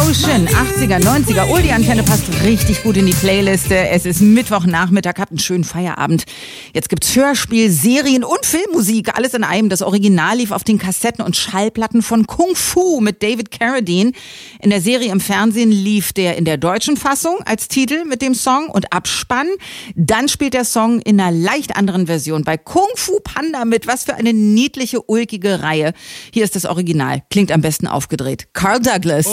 Ocean, 80er, 90er. Oh, die Antenne passt richtig gut in die Playliste. Es ist Mittwochnachmittag, habt einen schönen Feierabend. Jetzt gibt's Hörspiel, Serien und Filmmusik. Alles in einem. Das Original lief auf den Kassetten und Schallplatten von Kung Fu mit David Carradine. In der Serie im Fernsehen lief der in der deutschen Fassung als Titel mit dem Song und Abspann. Dann spielt der Song in einer leicht anderen Version bei Kung Fu Panda mit. Was für eine niedliche, ulkige Reihe. Hier ist das Original. Klingt am besten aufgedreht. Carl Douglas.